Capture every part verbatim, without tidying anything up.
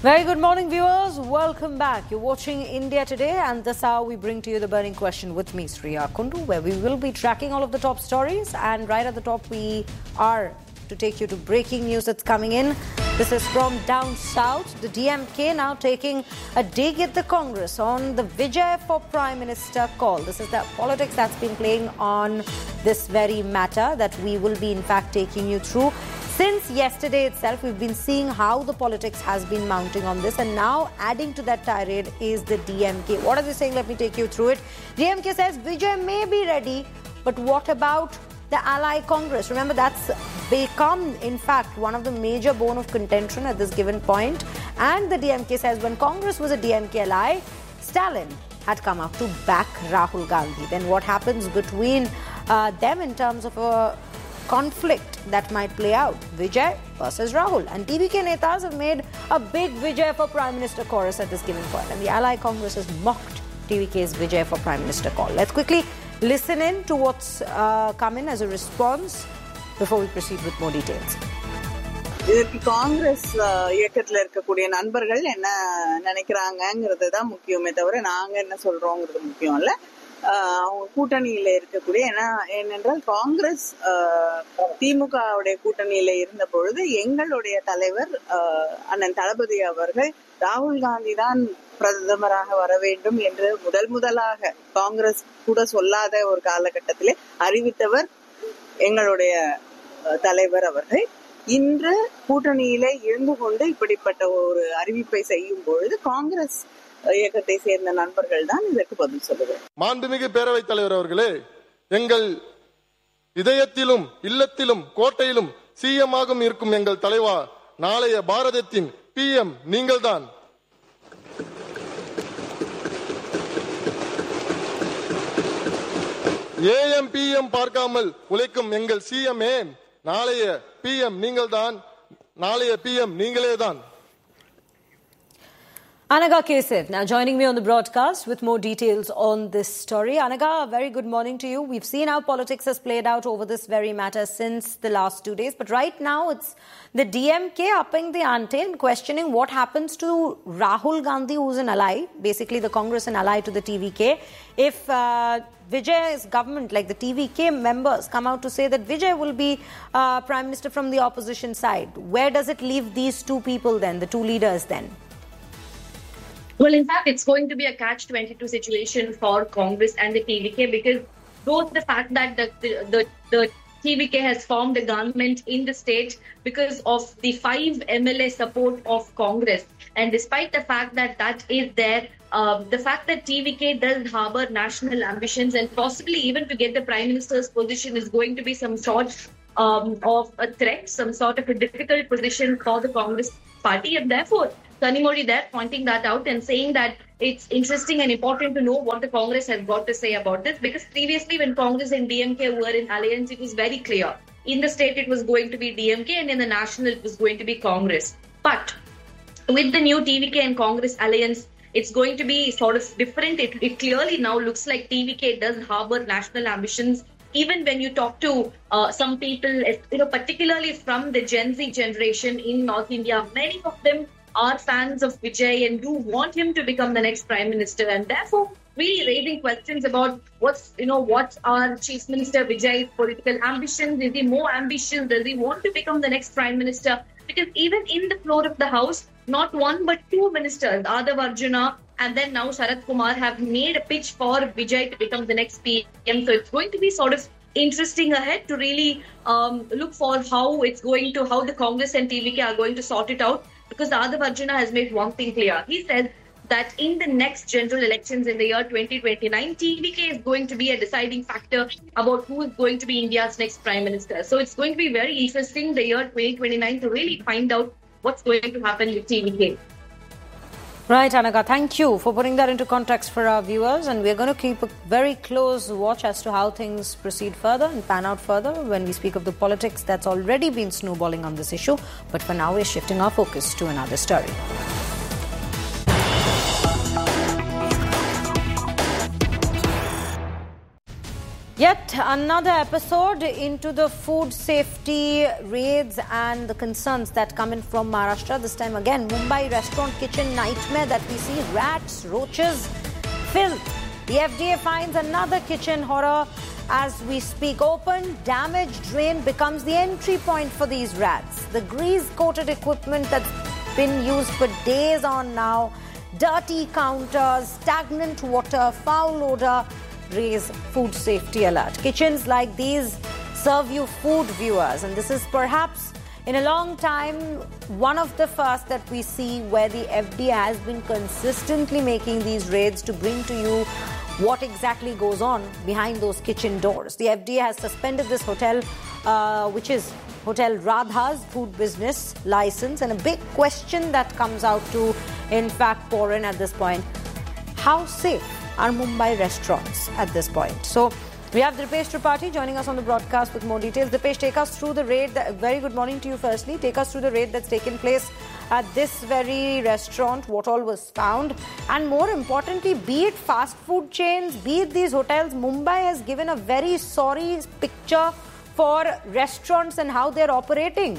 Very good morning, viewers. Welcome back. You're watching India Today, and this hour we bring to you the burning question with me, Sriya Kundu, where we will be tracking all of the top stories. And right at the top, we are to take you to breaking news that's coming in. This is from down south. The D M K now taking a dig at the Congress on the Vijay for Prime Minister call. This is the politics that's been playing on this very matter that we will be, in fact, taking you through. Since yesterday itself, we've been seeing how the politics has been mounting on this, and now adding to that tirade is the D M K. What are they saying? Let me take you through it. D M K says Vijay may be ready, but what about the ally Congress? Remember, that's become, in fact, one of the major bone of contention at this given point. And the D M K says when Congress was a D M K ally, Stalin had come out to back Rahul Gandhi. Then what happens between uh, them in terms of a conflict that might play out? Vijay versus Rahul. And T V K netas have made a big Vijay for Prime Minister chorus at this given point. And the ally Congress has mocked T V K's Vijay for Prime Minister call. Let's quickly listen in to what's uh, come in as a response before we proceed with more details. இதற்கு காங்கிரஸ் இயக்கத்துல இருக்கக்கூடிய நண்பர்கள் என்ன நினைக்கிறாங்கிறது தான் முக்கியமே தவிர நாங்க என்ன சொல்றோங்கிறது முக்கியம் இல்ல. அவங்க கூட்டணியில இருக்கக்கூடிய ஏன்னா ஏனென்றால் காங்கிரஸ் திமுகவுடைய கூட்டணியில இருந்த பொழுது எங்களுடைய தலைவர் அண்ணன் தளபதி அவர்கள் ராகுல் காந்தி தான் பிரதமராக வர வேண்டும் என்று முதல் முதலாக காங்கிரஸ் கூட சொல்லாத ஒரு காலகட்டத்திலே அறிவித்தவர் எங்களுடைய தலைவர் அவர்கள். இன்று கூட்டணியிலே இருந்து கொண்டு இப்படிப்பட்ட ஒரு அறிவிப்பை செய்யும் பொழுது காங்கிரஸ் இயக்கத்தை சேர்ந்த நண்பர்கள் தான் இதற்கு பதில் சொல்லுவேன். மாண்புமிகு பேரவைத் தலைவர் அவர்களே, எங்கள் இதயத்திலும் இல்லத்திலும் கோட்டையிலும் சிஎம்மாகவும் இருக்கும் எங்கள் தலைவா, நாளைய பாரதத்தின் பிஎம் நீங்கள்தான். ஏஎம் பிஎம் பார்க்காமல் உழைக்கும் எங்கள் சிஎம்ஏ, நாளைய பிஎம் நீங்கள்தான், நாளைய பிஎம் நீங்களே தான். Anaga Kesav now joining me on the broadcast with more details on this story. Anaga, a very good morning to you. We've seen how politics has played out over this very matter since the last two days. But right now, it's the D M K upping the ante and questioning what happens to Rahul Gandhi, who's an ally, basically the Congress an ally to the T V K. If uh, Vijay's government, like the T V K members, come out to say that Vijay will be uh, Prime Minister from the opposition side, where does it leave these two people then, the two leaders then? Well, in fact, it's going to be a catch twenty-two situation for Congress and the T V K, because both the fact that the, the, the, the T V K has formed a government in the state because of the five M L A support of Congress. And despite the fact that that is there, uh, the fact that T V K does harbor national ambitions and possibly even to get the Prime Minister's position is going to be some sort um, of a threat, some sort of a difficult position for the Congress party. And therefore, Sunny Modi there pointing that out and saying that it's interesting and important to know what the Congress has got to say about this, because previously when Congress and D M K were in alliance, it was very clear. In the state, it was going to be D M K, and in the national, it was going to be Congress. But with the new T V K and Congress alliance, it's going to be sort of different. It, it clearly now looks like T V K does harbor national ambitions. Even when you talk to uh, some people, you know, particularly from the Gen Z generation in North India, many of them are fans of Vijay and do want him to become the next Prime Minister, and therefore really raising questions about what's, you know, what are Chief Minister Vijay's political ambitions? Is he more ambitious? Does he want to become the next Prime Minister? Because even in the floor of the House, not one but two ministers, Adav Arjuna and then now Sarath Kumar, have made a pitch for Vijay to become the next P M. So it's going to be sort of interesting ahead to really um, look for how it's going to, how the Congress and T V K are going to sort it out. Because Adav Arjuna has made one thing clear. He said that in the next general elections in the year twenty twenty-nine, T V K is going to be a deciding factor about who is going to be India's next Prime Minister. So it's going to be very interesting the year twenty twenty-nine to really find out what's going to happen with T V K. Right, Anaga, thank you for putting that into context for our viewers. And we're going to keep a very close watch as to how things proceed further and pan out further when we speak of the politics that's already been snowballing on this issue. But for now, we're shifting our focus to another story. Yet another episode into the food safety raids and the concerns that come in from Maharashtra. This time again, Mumbai restaurant kitchen nightmare that we see. Rats, roaches, filth. The F D A finds another kitchen horror as we speak. Open, damaged drain becomes the entry point for these rats. The grease-coated equipment that's been used for days on now. Dirty counters, stagnant water, foul odor. Raise food safety alert. Kitchens like these serve you food, viewers, and this is perhaps in a long time one of the first that we see where the F D A has been consistently making these raids to bring to you what exactly goes on behind those kitchen doors. The F D A has suspended this hotel, uh, which is Hotel Radha's food business license, and a big question that comes out to, in fact, pour in at this point: how safe are Mumbai restaurants at this point? So we have Dipesh Tripathi joining us on the broadcast with more details. Dipesh, take us through the raid. That, very good morning to you firstly. Take us through the raid that's taken place at this very restaurant, what all was found, and more importantly, be it fast food chains, be it these hotels, Mumbai has given a very sorry picture for restaurants and how they're operating.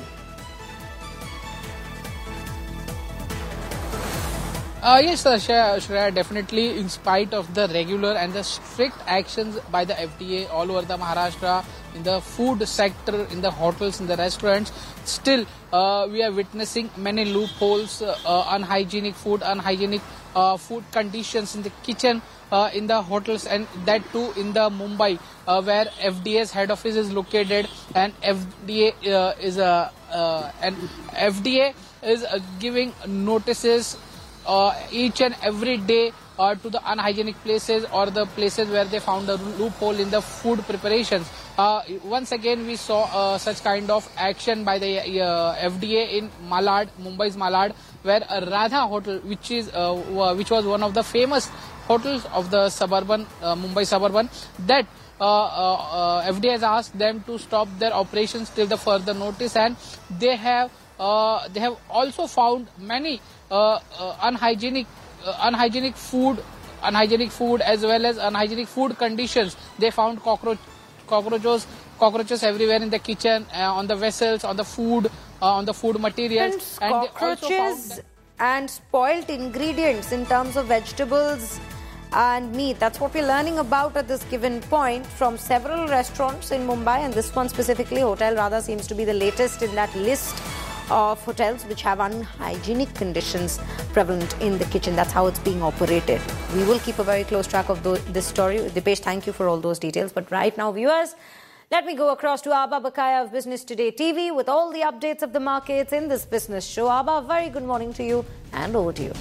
Uh, yes, uh, Shreya, definitely in spite of the regular and the strict actions by the F D A all over the Maharashtra, in the food sector, in the hotels, in the restaurants, still uh, we are witnessing many loopholes, uh, uh, unhygienic food, unhygienic uh, food conditions in the kitchen, uh, in the hotels, and that too in the Mumbai, uh, where F D A's head office is located, and F D A uh, is a uh, and F D A is uh, giving notices Uh, each and every day uh, to the unhygienic places or the places where they found a loophole in the food preparations. Uh, once again, we saw uh, such kind of action by the uh, F D A in Malad, Mumbai's Malad, where a Radha Hotel, which is uh, which was one of the famous hotels of the suburban uh, Mumbai suburban, that uh, uh, uh, F D A has asked them to stop their operations till the further notice, and they have uh, they have also found many Uh, uh, unhygienic, uh, unhygienic food, unhygienic food as well as unhygienic food conditions. They found cockroach, cockroaches, cockroaches everywhere in the kitchen, uh, on the vessels, on the food, uh, on the food materials. And, and cockroaches and spoilt ingredients in terms of vegetables and meat. That's what we're learning about at this given point from several restaurants in Mumbai, and this one specifically, Hotel Radha, seems to be the latest in that list of hotels which have unhygienic conditions prevalent in the kitchen. That's how it's being operated. We will keep a very close track of the, this story. Dipesh, thank you for all those details. But right now, viewers, let me go across to Abha Bakaya of Business Today T V with all the updates of the markets in this business show. Abha, very good morning to you, and over to you.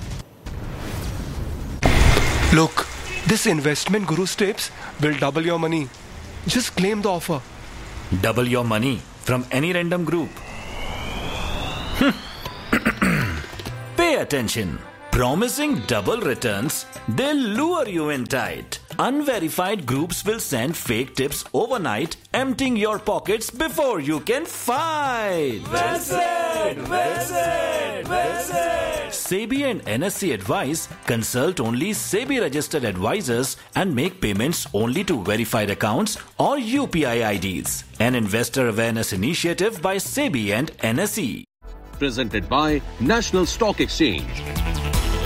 Look, this investment Guru tips will double your money. Just claim the offer. Double your money from any random group. Pay attention. Promising double returns, they'll lure you in tight. Unverified groups will send fake tips overnight, emptying your pockets before you can fight. Well said, well said, well said. SEBI and N S E advise, consult only SEBI registered advisors and make payments only to verified accounts or U P I I Ds. An investor awareness initiative by SEBI and N S E. Presented by National Stock Exchange.